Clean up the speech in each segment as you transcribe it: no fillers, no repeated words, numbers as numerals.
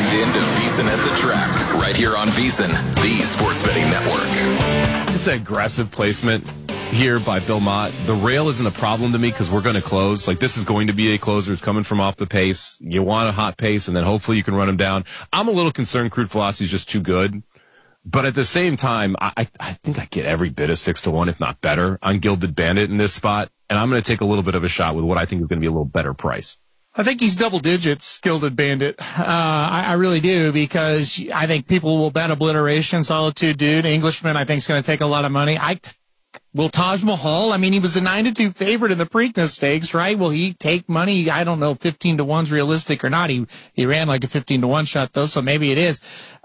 into VEASAN at the Track, right here on VEASAN, the Sports Betting Network. It's an aggressive placement here by Bill Mott. The rail isn't a problem to me because we're going to close. Like, this is going to be a closer. It's coming from off the pace. You want a hot pace, and then hopefully you can run him down. I'm a little concerned Crude Velocity is just too good. But at the same time, I think I get every bit of 6-1, if not better, on Gilded Bandit in this spot. And I'm going to take a little bit of a shot with what I think is going to be a little better price. I think he's double digits, Gilded Bandit. I really do, because I think people will bet Obliteration, Solitude Dude, Englishman. I think is going to take a lot of money. Will Taj Mahal? I mean, he was a 9-2 favorite in the Preakness Stakes, right? Will he take money? I don't know if 15-1's realistic or not. He ran like a 15-1 shot though, so maybe it is.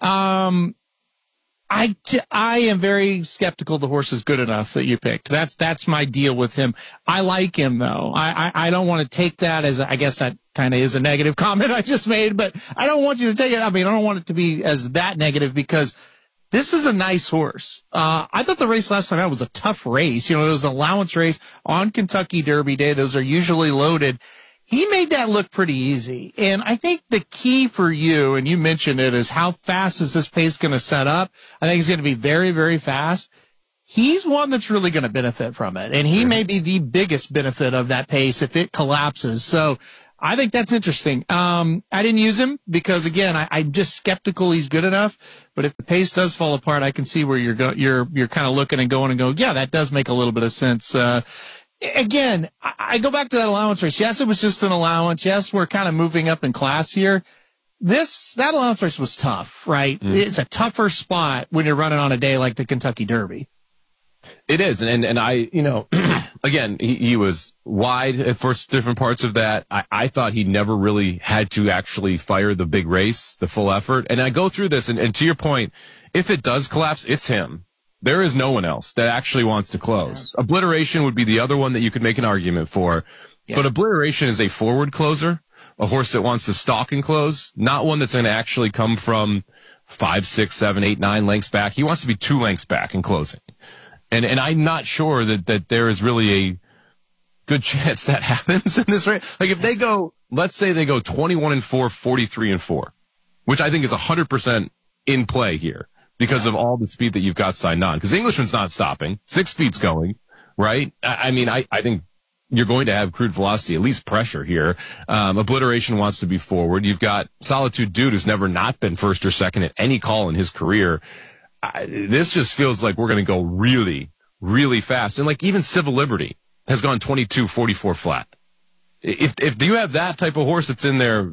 I am very skeptical the horse is good enough that you picked. That's my deal with him. I like him though. I don't want to take that as, I guess that kind of is a negative comment I just made, but I don't want you to take it. I mean, I don't want it to be as that negative, because this is a nice horse. I thought the race last time out was a tough race. You know, it was an allowance race on Kentucky Derby Day. Those are usually loaded. He made that look pretty easy. And I think the key for you, and you mentioned it, is how fast is this pace going to set up? I think it's going to be very, very fast. He's one that's really going to benefit from it. And he may be the biggest benefit of that pace if it collapses. So I think that's interesting. I didn't use him because, again, I'm just skeptical he's good enough. But if the pace does fall apart, I can see where you're kind of looking and going, yeah, that does make a little bit of sense. Again, I go back to that allowance race. Yes, it was just an allowance. Yes, we're kind of moving up in class here. That allowance race was tough, right? It's a tougher spot when you're running on a day like the Kentucky Derby. It is. And I, again, he was wide for different parts of that. I thought he never really had to actually fire the big race, the full effort. And I go through this, and to your point, if it does collapse, it's him. There is no one else that actually wants to close. Yeah. Obliteration would be the other one that you could make an argument for. Yeah. But Obliteration is a forward closer, a horse that wants to stalk and close, not one that's going to actually come from 5, 6, 7, 8, 9 lengths back. He wants to be 2 lengths back in closing. And I'm not sure that there is really a good chance that happens in this race. Like, if they go, let's say they go 21-4, 43-4, which I think is 100% in play here, because of all the speed that you've got signed on. Because Englishman's not stopping. 6 speed's going, right? I mean, I think you're going to have Crude Velocity, at least pressure here. Obliteration wants to be forward. You've got Solitude Dude, who's never not been first or second at any call in his career. This just feels like we're going to go really, really fast. And like, even Civil Liberty has gone 22-44 flat. If you have that type of horse that's in there,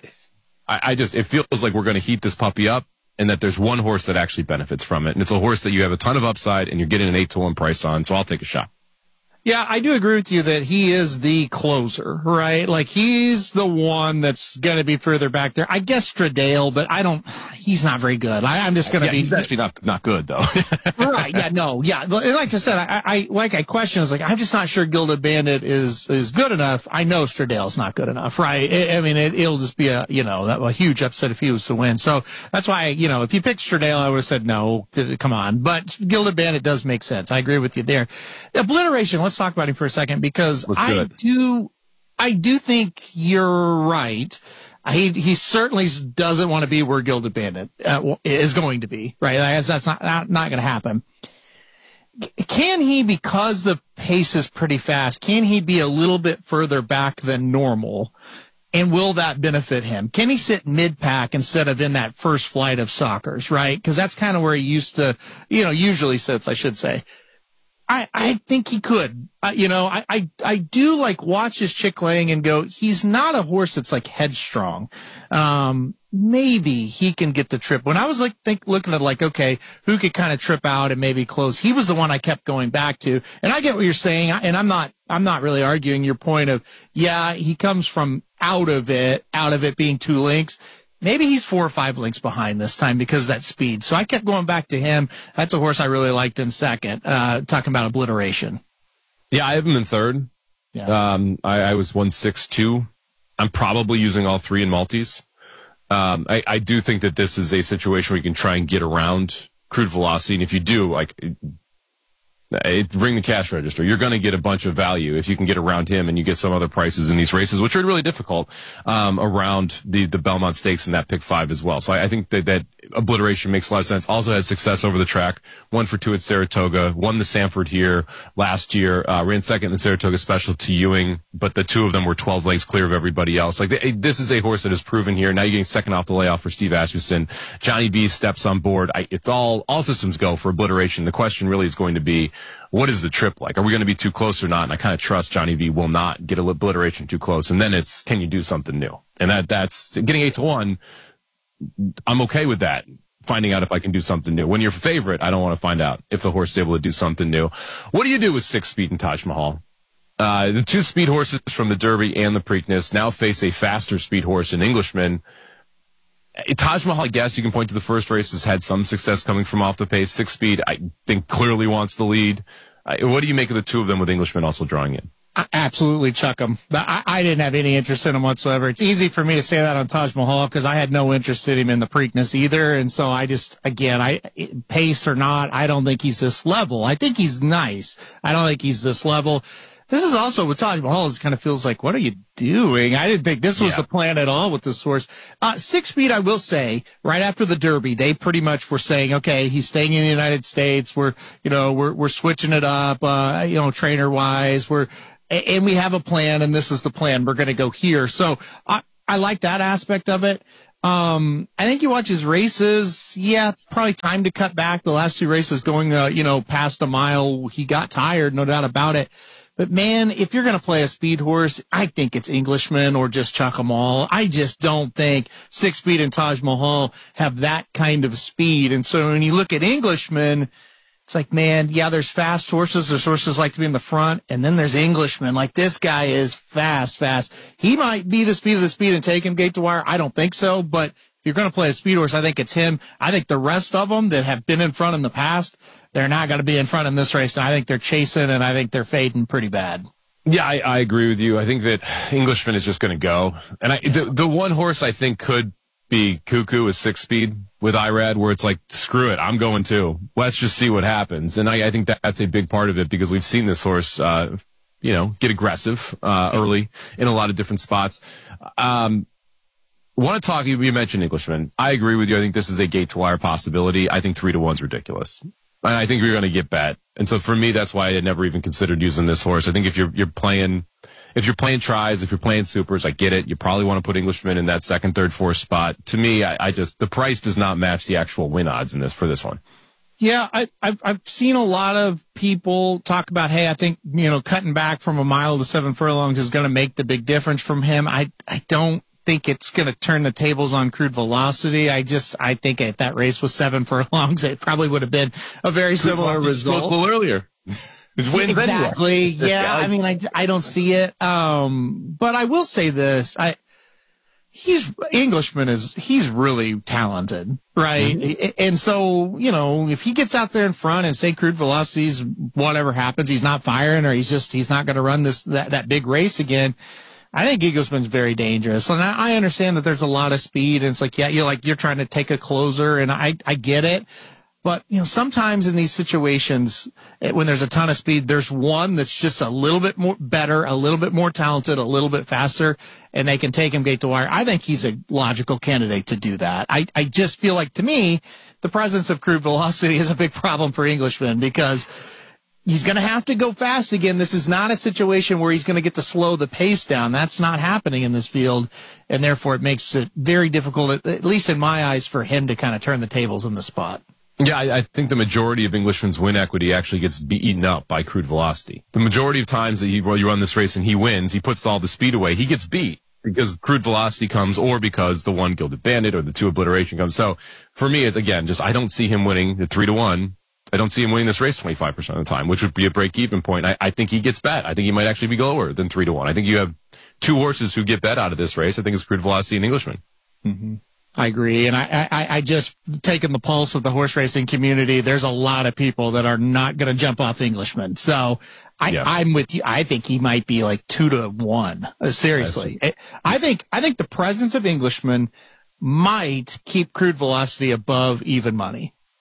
it feels like we're going to heat this puppy up, and that there's one horse that actually benefits from it. And it's a horse that you have a ton of upside, and you're getting an 8-1 price on, so I'll take a shot. Yeah, I do agree with you that he is the closer, right? Like, he's the one that's going to be further back there. I guess Stradale, but he's not very good. I'm just going to be. He's actually not good, though. Right. Yeah, no. Yeah. Like I said, I question is, like, I'm just not sure Gilded Bandit is good enough. I know Stradale's not good enough, right? It'll just be a huge upset if he was to win. So that's why, if you picked Stradale, I would have said, no, come on. But Gilded Bandit does make sense. I agree with you there. Obliteration, let's talk about him for a second, because I do think you're right. He certainly doesn't want to be where Gilded Bandit is going to be, right? That's not going to happen. Can he, because the pace is pretty fast, can he be a little bit further back than normal? And will that benefit him? Can he sit mid-pack instead of in that first flight of Sockers, right? Because that's kind of where he used to, usually sits, I should say. I think he could. I do watch his chick laying and go, he's not a horse that's headstrong. Maybe he can get the trip. When I was looking at okay, who could kind of trip out and maybe close, he was the one I kept going back to. And I get what you're saying, and I'm not really arguing your point of, yeah, he comes from out of it being 2 lengths. Maybe he's 4 or 5 lengths behind this time because of that speed. So I kept going back to him. That's a horse I really liked in second, talking about Obliteration. Yeah, I have him in third. Yeah. I was 162. I'm probably using all 3 in multis. I do think that this is a situation where you can try and get around Crude Velocity. And if you do, Ring the cash register. You're going to get a bunch of value if you can get around him and you get some other prices in these races, which are really difficult around the Belmont Stakes and that pick 5 as well. So I think that Obliteration makes a lot of sense. Also had success over the track. 1-for-2 at Saratoga. Won the Sanford here last year. Ran second in the Saratoga Special to Ewing, but the two of them were 12 lengths clear of everybody else. Like this is a horse that is proven here. Now you're getting second off the layoff for Steve Asmussen. Johnny B steps on board. It's all systems go for Obliteration. The question really is going to be, what is the trip like? Are we going to be too close or not? And I kind of trust Johnny V will not get Obliteration too close. And then it's, can you do something new? And that's getting 8-1. I'm okay with that. Finding out if I can do something new. When you're favorite, I don't want to find out if the horse is able to do something new. What do you do with 6 Speed and Taj Mahal? The 2 speed horses from the Derby and the Preakness now face a faster speed horse in Englishman. Taj Mahal, I guess you can point to the first race, has had some success coming from off the pace. 6 Speed, I think, clearly wants the lead. What do you make of the two of them with Englishman also drawing in? Absolutely chuck them. I didn't have any interest in him whatsoever. It's easy for me to say that on Taj Mahal because I had no interest in him in the Preakness either. And so I just, again, pace or not, I don't think he's this level. I think he's nice. I don't think he's this level. This is also with Taj Mahal, it kind of feels like, what are you doing? I didn't think this was the plan at all with this horse. 6 Speed, I will say, right after the Derby, they pretty much were saying, okay, he's staying in the United States. We're switching it up, trainer wise. And we have a plan, and this is the plan. We're going to go here. So I like that aspect of it. I think you watch his races. Yeah, probably time to cut back. The last 2 races going, past a mile, he got tired, no doubt about it. But man, if you're going to play a speed horse, I think it's Englishman or just chuck them all. I just don't think 6 Speed and Taj Mahal have that kind of speed. And so when you look at Englishman, it's like, man, yeah, there's fast horses. There's horses like to be in the front. And then there's Englishman. Like, this guy is fast. He might be the speed of the speed and take him gate to wire. I don't think so. But if you're going to play a speed horse, I think it's him. I think the rest of them that have been in front in the past, they're not going to be in front in this race. And I think they're chasing, and I think they're fading pretty bad. Yeah, I agree with you. I think that Englishman is just going to go. And the one horse I think could be Cuckoo is 6 Speed with Irad, where it's like, screw it, I'm going too. Let's just see what happens. And I think that's a big part of it because we've seen this horse, get aggressive early in a lot of different spots. Want to talk, you mentioned Englishman. I agree with you. I think this is a gate to wire possibility. I think 3-1 is ridiculous. And I think you're going to get bet. And so for me, that's why I had never even considered using this horse. I think if you're playing tries, if you're playing supers, I get it. You probably want to put Englishman in that second, third, fourth spot. To me, I just, the price does not match the actual win odds in this for this one. Yeah, I've seen a lot of people talk about, hey, I think, cutting back from a mile to 7 furlongs is going to make the big difference from him. I don't think it's going to turn the tables on Crude Velocity. I think if that race was 7 furlongs, it probably would have been a very similar result. Spoke a little earlier. Exactly. Yeah. I mean, I don't see it. But I will say this. Englishman he's really talented, right? Mm-hmm. And so, if he gets out there in front and say Crude Velocity's whatever happens, he's not firing or he's not going to run that big race again. I think Englishman's very dangerous. And I understand that there's a lot of speed and it's like, yeah, you're trying to take a closer and I get it. But, sometimes in these situations, when there's a ton of speed, there's one that's just a little bit more better, a little bit more talented, a little bit faster, and they can take him gate to wire. I think he's a logical candidate to do that. I just feel like, to me, the presence of Crude Velocity is a big problem for Englishman because he's going to have to go fast again. This is not a situation where he's going to get to slow the pace down. That's not happening in this field, and therefore it makes it very difficult, at least in my eyes, for him to kind of turn the tables in the spot. Yeah, I think the majority of Englishman's win equity actually gets eaten up by Crude Velocity. The majority of times that you run this race and he wins, he puts all the speed away, he gets beat because Crude Velocity comes or because the 1 Gilded Bandit or the 2 Obliteration comes. So for me, again, I don't see him winning at 3-1. I don't see him winning this race 25% of the time, which would be a break-even point. I think he gets bet. I think he might actually be lower than 3-1. I think you have 2 horses who get bet out of this race. I think it's Crude Velocity and Englishman. Mm-hmm. I agree. And I just taken the pulse of the horse racing community. There's a lot of people that are not going to jump off Englishman. So I'm with you. I think he might be like 2-1. Seriously. I think the presence of Englishman might keep Crude Velocity above even money.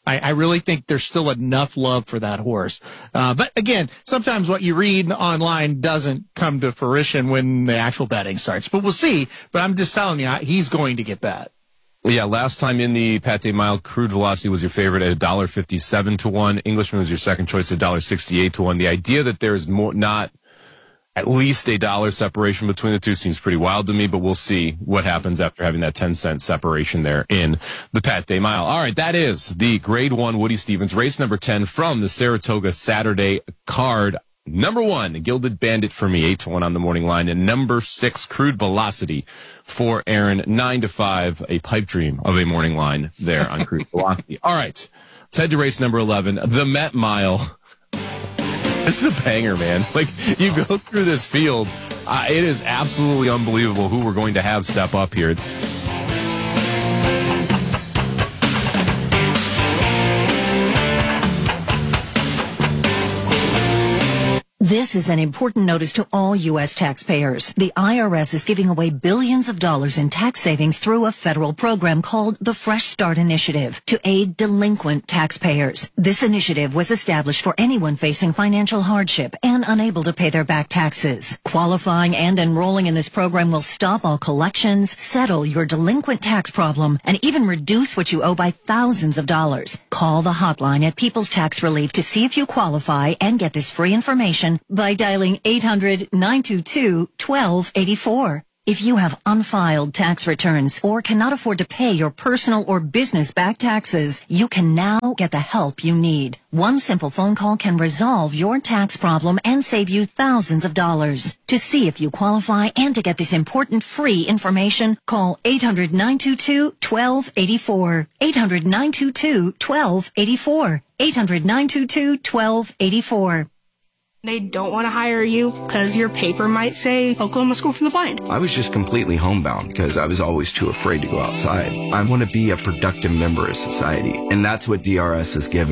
I really think there's still enough love for that horse. But again, sometimes what you read online doesn't come to fruition when the actual betting starts. But we'll see. But I'm just telling you, he's going to get bet. Yeah, last time in the Pate Mile, Crude Velocity was your favorite at $1.57 to 1. Englishman was your second choice at $1.68 to 1. The idea that there's not at least $1 separation between the two seems pretty wild to me, but we'll see what happens after having that 10-cent separation there in the Pate Mile. All right, that is the Grade 1 Woody Stephens race number 10 from the Saratoga Saturday card. Number 1, Gilded Bandit for me, 8 to 1 on the morning line. And number 6, Crude Velocity for Aaron, 9 to 5, a pipe dream of a morning line there on Crude Velocity. All right, let's head to race number 11, the Met Mile. This is a banger, man. Like, you go through this field, it is absolutely unbelievable who we're going to have step up here. This is an important notice to all U.S. taxpayers. The IRS is giving away billions of dollars in tax savings through a federal program called the Fresh Start Initiative to aid delinquent taxpayers. This initiative was established for anyone facing financial hardship and unable to pay their back taxes. Qualifying and enrolling in this program will stop all collections, settle your delinquent tax problem, and even reduce what you owe by thousands of dollars. Call the hotline at People's Tax Relief to see if you qualify and get this free information by dialing 800-922-1284. If you have unfiled tax returns or cannot afford to pay your personal or business back taxes, you can now get the help you need. One simple phone call can resolve your tax problem and save you thousands of dollars. To see if you qualify and to get this important free information, call 800-922-1284. 800-922-1284. 800-922-1284. They don't want to hire you because your paper might say Oklahoma School for the Blind. I was just completely homebound because I was always too afraid to go outside. I want to be a productive member of society, and that's what DRS has given